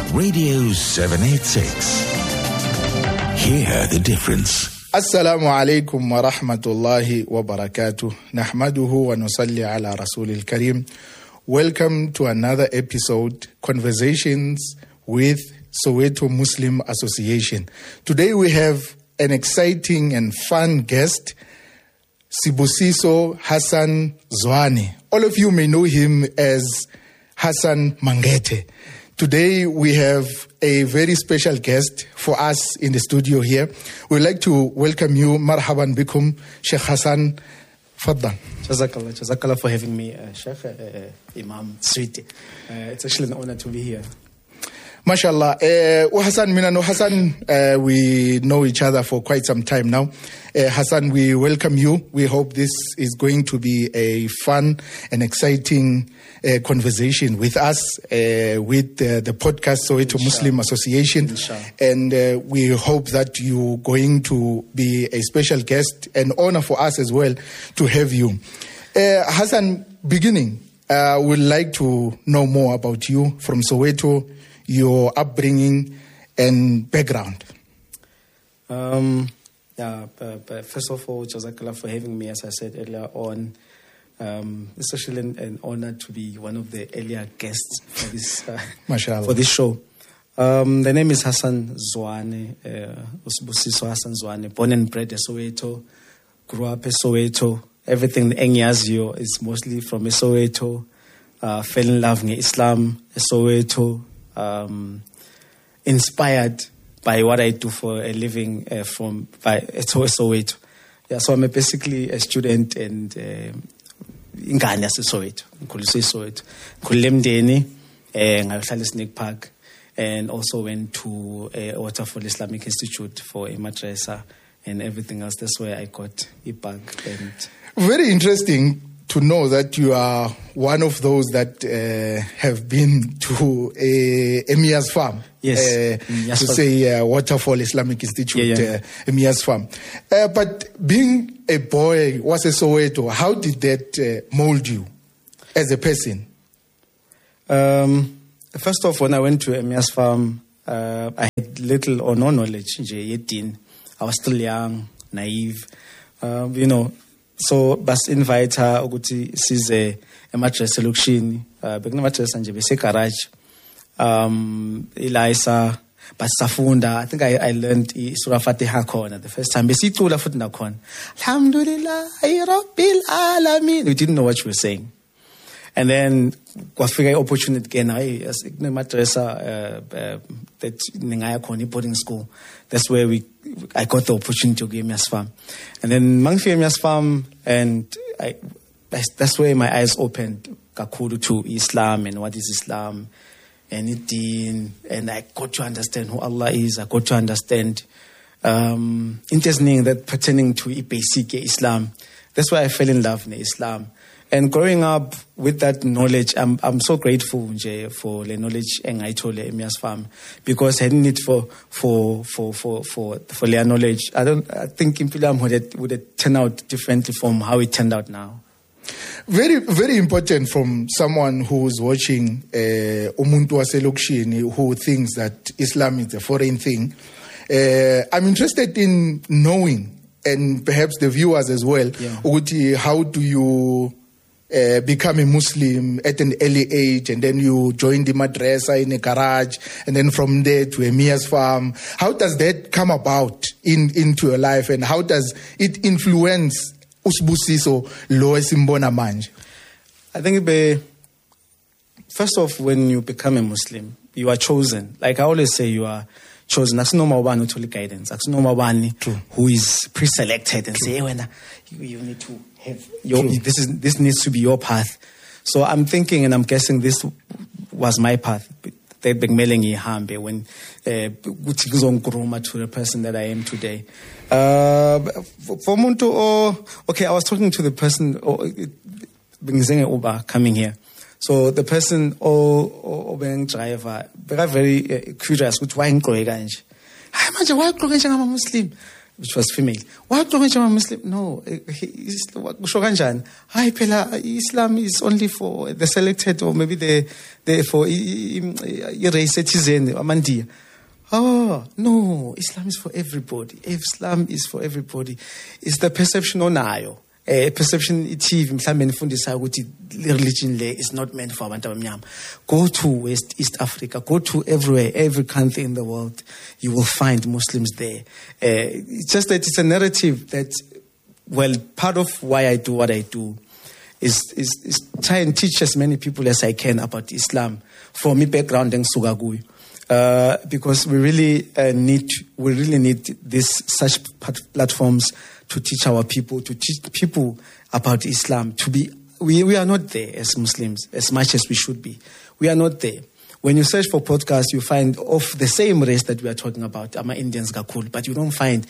Radio 786. Hear the difference. Assalamu alaikum wa rahmatullahi wa barakatuh. Nahmaduhu wa nusalli ala rasulil kareem. Welcome to another episode, Conversations with Soweto Muslim Association. Today we have an exciting and fun guest, Sibusiso Hassan Zwane. All of you may know him as Hassan Mangete. Today we have a very special guest for us in the studio here. We'd like to welcome you. Marhaban bikum, Sheikh Hassan. Faddan. Jazakallah for having me, Sheikh Imam Sweety. It's actually an honor to be here. MashaAllah. Hassan, we know each other for quite some time now. Hassan, we welcome you. We hope this is going to be a fun and exciting conversation with us, with the podcast Soweto Muslim Association. And we hope that you're going to be a special guest, an honor for us as well to have you. Hassan, beginning, we'd like to know more about you from Soweto, your upbringing and background. First of all, Jazakallah for having me. As I said earlier on, it's actually an honor to be one of the earlier guests for this show. The name is Hassan Zwane, Sibusiso Hassan Zwane, born and bred in Soweto, grew up in Soweto. Everything Engiazio is mostly from Soweto. Fell in love with Islam, Soweto. Inspired by what I do for a living by Soweto. Yeah, so I'm basically a student and ingane yaseSoweto. Ngikhuliswe eSoweto. Ngikhulele eMndeni, ngayohlala eSnake Park, and also went to Waterfall Islamic Institute for a madrasa and everything else. That's where I got a bag. And very interesting to know that you are one of those that have been to Emiya's farm. Yes. To say Waterfall Islamic Institute, Emiya's farm. But being a boy, was a Soweto, how did that mold you as a person? First off, when I went to Emiya's farm, I had little or no knowledge. I was still young, naive, So bas invite her ukuthi size emadrasa lokishini bekunamadrasa nje bese garage Elisa basafunda. I think I learned Surah Fatiha khona the first time besicula futhi nakhona alhamdulillahi rabbil alamin. We didn't know what she was saying, and then kwafika opportunity again madrasa that ningaya khona boarding school. That's where I got the opportunity to go to Emiya's farm. And then mangifika Emiya's farm, and that's where my eyes opened kakhulu to Islam and what is Islam and Deen, and I got to understand who Allah is. I got to understand interesting that pertaining to basic Islam. That's why I fell in love with Islam. And growing up with that knowledge, I'm so grateful for the knowledge and I told Emiya's farm, because hadn't it for their knowledge, I think Impilam would have turned out differently from how it turned out now. Very, very important from someone who's watching Umuntu Waselokshini, who thinks that Islam is a foreign thing. I'm interested in knowing, and perhaps the viewers as well, how do you become a Muslim at an early age, and then you join the madrasa in a garage, and then from there to Emiya's farm? How does that come about into your life, and how does it influence uSibusiso lo esimbona manje? I think first off, when you become a Muslim, you are chosen. Like I always say, you are chosen. That's no more one who told guidance. That's no more one who is pre-selected and say, hey, you need to have this needs to be your path. So I'm thinking and I'm guessing this was my path. When to the person that I am today. Okay, I was talking to the person coming here. So the person being driver, very curious, which why I'm a Muslim. which was female. What Muslim? No, Islam is only for the selected, or maybe the for Amandia. Oh no, Islam is for everybody. Islam is for everybody. It's the perception on ayo. Perception religion is not meant for abantu abamnyama. Go to East Africa, go to everywhere, every country in the world, you will find Muslims there. It's just that it's a narrative that, well, part of why I do what I do is try and teach as many people as I can about Islam from my background in Sugagui. Because we really need such platforms to teach our people, to teach people about Islam. We are not there as Muslims as much as we should be. We are not there. When you search for podcasts, you find of the same race that we are talking about, Ama Indians Gakul, but you don't find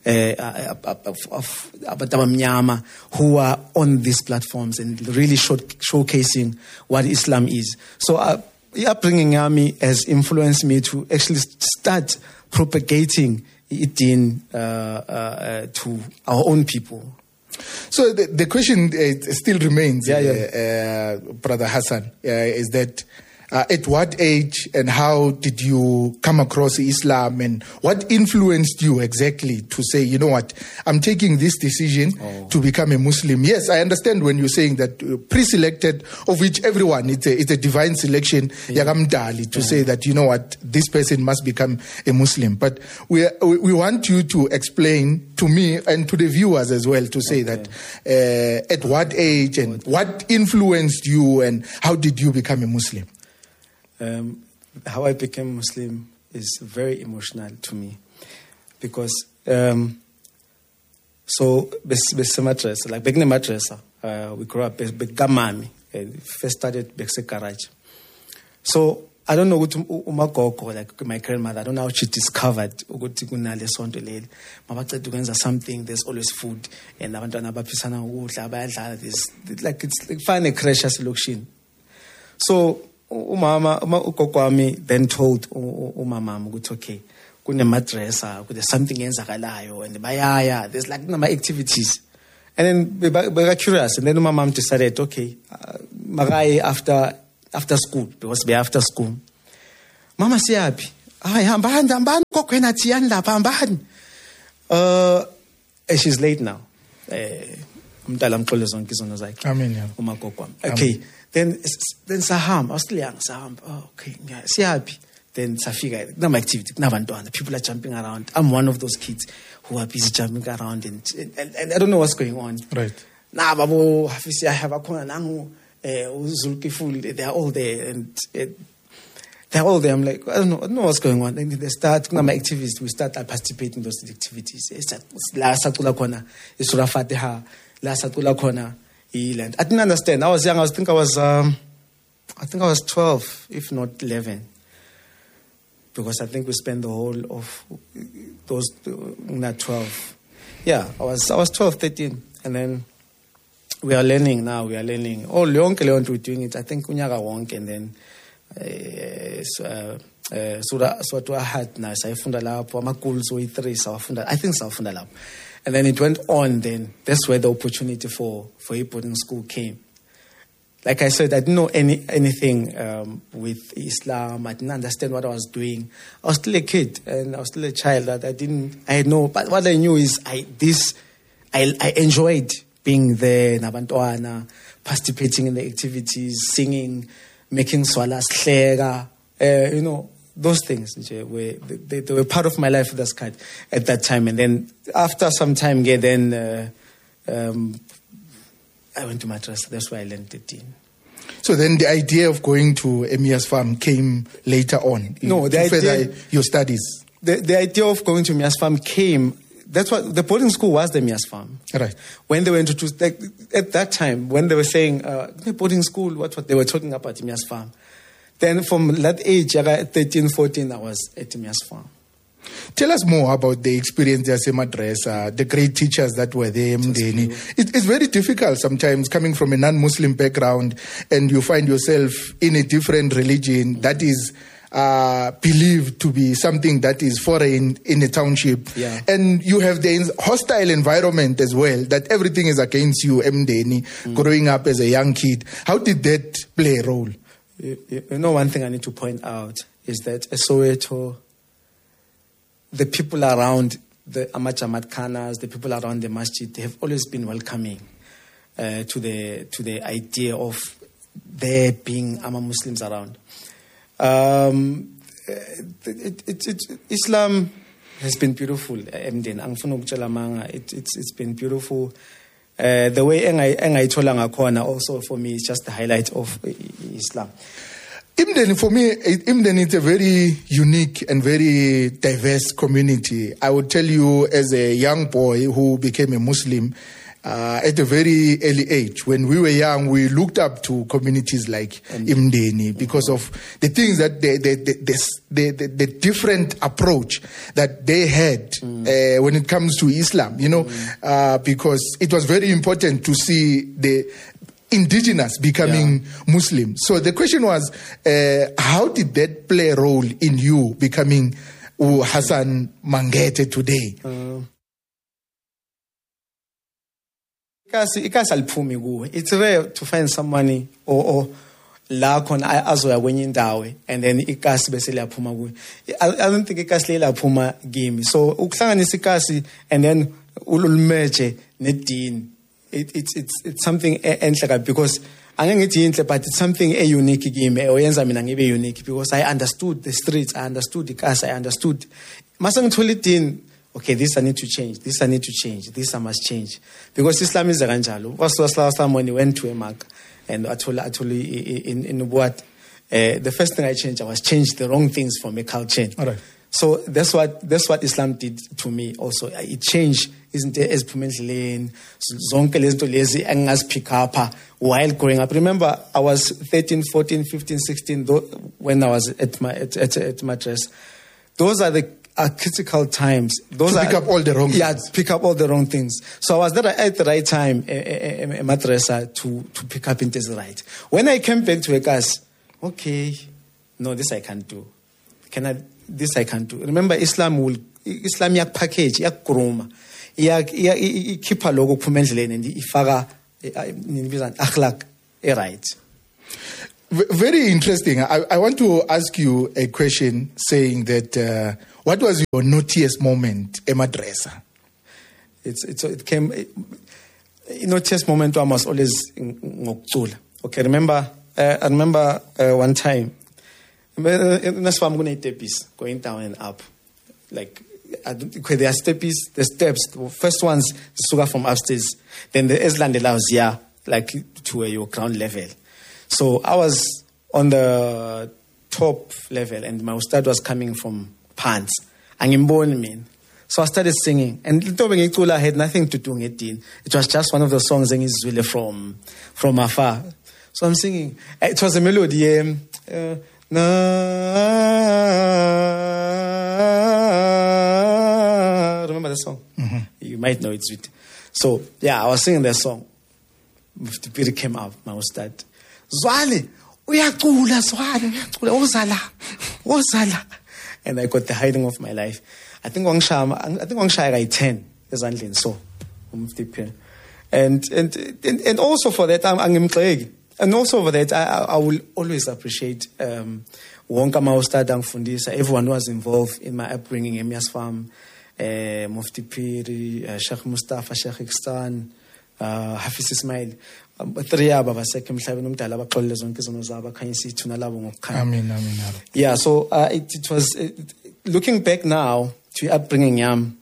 Abamnyama who are on these platforms and really showcasing what Islam is. So upbringing Ami has influenced me to actually start propagating it to our own people. So the question still remains, Brother Hassan, is that at what age and how did you come across Islam, and what influenced you exactly to say, you know what, I'm taking this decision to become a Muslim? Yes, I understand when you're saying that pre-selected, of which everyone, it's a divine selection, to say that, you know what, this person must become a Muslim. But we want you to explain to me and to the viewers as well, to say that at what age and what influenced you and how did you become a Muslim? How I became Muslim is very emotional to me, because so madrasa, like back in the madrasa, we grew up Gamami, first started back in garage. So I don't know what umagogo, like my grandmother, I don't know how she discovered something. There's always food, and it's like find a crash as location. So ugogo then told umama ukuthi okay, kune madrasa, there's something enzakalayo, and bayaya, there's like number activities. And then we were curious, and then umama decided, okay, magayi after school, because we after school. Mama siyapi? Hambani gogo nathi yani lapha hambani. She's late now. Umntala mxole zonke izono zakhe. Amen. Umagogo wami. Okay. Then sahamba, I was still young, sahamba. Oh, okay, siyapi. Then safika, kunama activity, kunabantwana, people are jumping around. I'm one of those kids who are busy jumping around, and I don't know what's going on. Right. Nah, babo, I have a corner nangu, Zulkiful, they're all there, and they're all there. I'm like, I don't know what's going on. And they start, kunama activities, we start participating in those activities. La satula kona, Surah Fatiha, la satula kona. I didn't understand. I was young. I think I was 12, if not 11, because I think we spent the whole of those not 12. Yeah, I was 12, 13, and then we are learning now. We are learning. Oh, we're doing it. I think unyaka wonke, and then Surah Ahad na sayifunda lapho amakulu so 3 sawafunda. I think sawafunda lapho. And then it went on then. That's where the opportunity for a boarding school came. Like I said, I didn't know anything with Islam. I didn't understand what I was doing. I was still a kid and I was still a child. But what I knew is I enjoyed being there, nabantwana, participating in the activities, singing, making swalas, khlega, those things they were part of my life at that time. And then after some time, I went to madrasa. That's why I learned the deen. So then the idea of going to Emias Farm came later on. No, to further your studies. The idea of going to Emias Farm came. That's what the boarding school was. The Emias Farm. Right. When they were introduced, like, at that time, when they were saying the boarding school, what they were talking about Emias Farm. Then from that age, 13, 14, I was at Emias Farm. Tell us more about the experience there, madrasa, the great teachers that were there. It's very difficult sometimes coming from a non-Muslim background and you find yourself in a different religion that is believed to be something that is foreign in a township. Yeah. And you have the hostile environment as well, that everything is against you, Mdeni, growing up as a young kid. How did that play a role? You know, one thing I need to point out is that Soweto, the people around the Amajamat Khanas, the people around the masjid, they have always been welcoming to the idea of there being Ama Muslims around. Islam has been beautiful. It's been beautiful. The way engayithola ngakhona also for me is just the highlight of Islam. Imdeni, for me, Imdeni is a very unique and very diverse community. I would tell you, as a young boy who became a Muslim at a very early age, when we were young, we looked up to communities like Imdeni because of the things that the different approach that they had when it comes to Islam, you know, because it was very important to see the indigenous becoming Muslim. So the question was, how did that play a role in you becoming Hassan Mangete today? It's rare to find somebody or la khona azoya kwenye indawo and then ikasi bese liyaphuma kuwe. I don't think ikasi liyaphuma kimi. So ukuhlanganisa ikasi and then ululmeje nedini. It's something enhle because angeke ngithi inhle, but it's something unique kimi oyenza mina ngibe unique because I understood the streets, I understood the cars, I understood. Mase ngithola idini, okay, this I need to change, this I need to change, this I must change because Islam is kanjalo. When he went to a Makkah and I told in what the first thing I changed, I was changed the wrong things from a culture. All right. So that's what Islam did to me also. It changed, isn't it? As lane, zonke lezinto lezi engas pick up while growing up. Remember, I was 13, 14, 15, 16 when I was at madrasa. Those are the critical times. Those to pick up all the wrong things. Yeah, pick up all the wrong things. So I was there at the right time, madrasa, to pick up into the right. When I came back to a class, okay, no, this I can't do. This I can't do. Remember, Islam yak package, yak kuruma, yak keep a logo kumenzle and ifara akhlaq right. Very interesting. I want to ask you a question saying that what was your naughtiest moment in madrasa? It came. Naughtiest moment I was always ngokuzula. Okay, I remember one time. That's why I'm going to going down and up. Like, there are steps. The first ones, sugar from upstairs. Then the Esland allows, like to your ground level. So I was on the top level and my ustad was coming from pants. So I started singing. And Litobengitula had nothing to do with it. It was just one of the songs from afar. So I'm singing. It was a melody. Remember the song? Mm-hmm. You might know it's with. So yeah, I was singing that song. The period came out. My ustad, Zwali, uyacula, Zwali, Ozala. And I got the hiding of my life. I think Wangshai 10 is only so. And also for that, I'm glad. And also for that, I will always appreciate Wonka Maustad Fundisa, everyone who was involved in my upbringing, Emias Farm, Mufti Piri, Sheikh Mustafa, Sheikh Ikstan, Hafiz Ismail. Yeah, so it was, looking back now to upbringing Yam,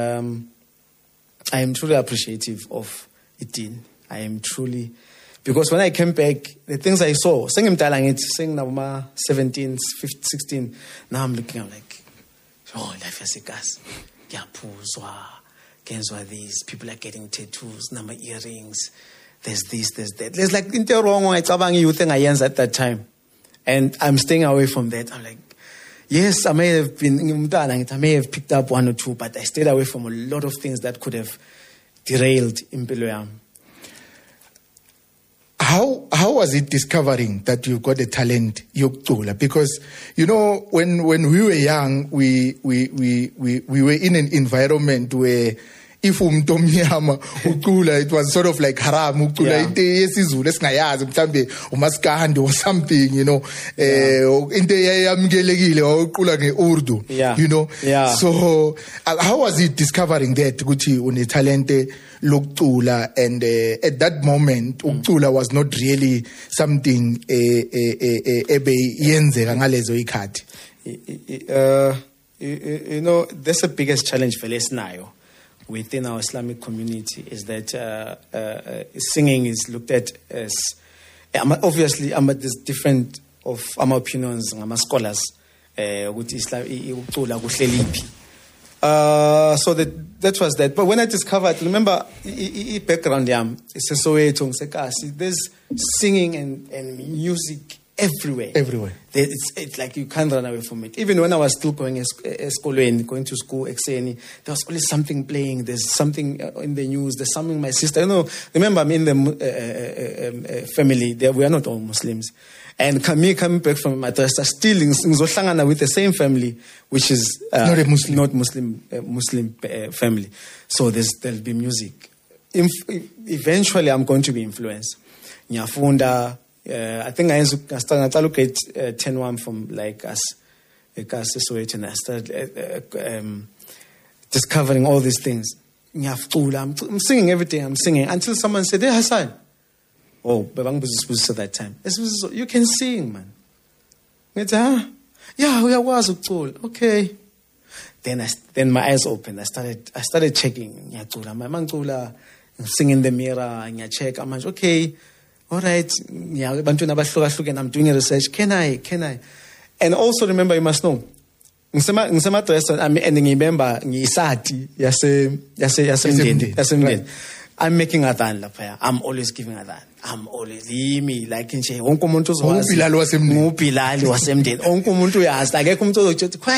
I am truly appreciative of Itin. I am truly... Because when I came back, the things I saw, singing 17, 15, 16, now I'm looking, I'm like, oh, life is a gas. These people are getting tattoos, number earrings, there's this, there's that. There's like, you think I at that time. And I'm staying away from that. I'm like, yes, I may have picked up one or two, but I stayed away from a lot of things that could have derailed Impilo Yam. how was it discovering that you got a talent yokucula? Because when we were young, we were in an environment where if umtomnyama ucula, it was sort of like haram ucula into yesizulu esingayazi mhlambe umaskandi or something, into eyamkelekile ucula ngeUrdu, so how was it discovering that ukuthi une talente lokucula? And at that moment ucula was not really something ebe yenzeka ngalezo ikhathi. That's the biggest challenge for lesnayo within our Islamic community, is that singing is looked at as, obviously, there's different of our opinions, our scholars, with Islam, so that was that. But when I discovered, remember, background, it's there's singing and music everywhere. It's like you can't run away from it. Even when I was still going to school, there was always something playing. There's something in the news. There's something my sister. Remember, I'm in the family. We are not all Muslims. And me coming back from madrasa, still with the same family, which is not Muslim family. So there'll be music. Eventually, I'm going to be influenced. Nyafunda. I think I started look at 10-1 from like us, and I started discovering all these things. I'm singing everything. I'm singing until someone said, "Hey Hassan, Babang was at that time. You can sing, man." Yeah, we was okay. Then my eyes opened. I started checking. My man sing in the mirror. And check. I'm like, okay. All right, I'm doing a research. Can I? And also remember, you must know, I'm making adhan. I'm always giving adhan. I'm always like in Onko Muntu Bilal was emden. Onko Muntu yas like Kumto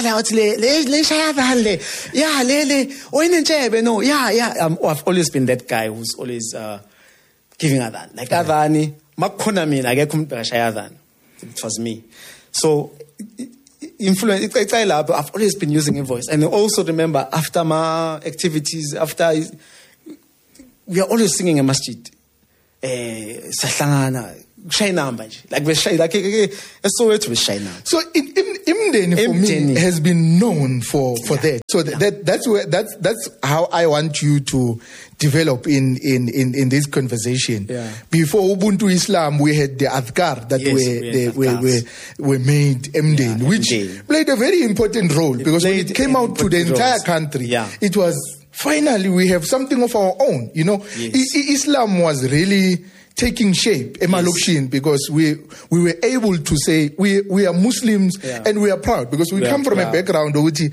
I've always been that guy who's always giving adhan. Like adhani, makonami, like adhan. It was me. So influence. I've always been using a voice, and also remember after my activities, we are always singing a masjid. Sahlangana, Shaina, like we shay, like a Soweto with Shaina. So Imdeni for me has been known for that. So that's how I want you to develop in this conversation. Yeah. Before Ubuntu Islam, we had the adhkar that were made Imdeni, which played a very important role, because when it came out to the entire country, it was finally we have something of our own. Islam was really taking shape, because we were able to say we are Muslims and we are proud, because we come from a background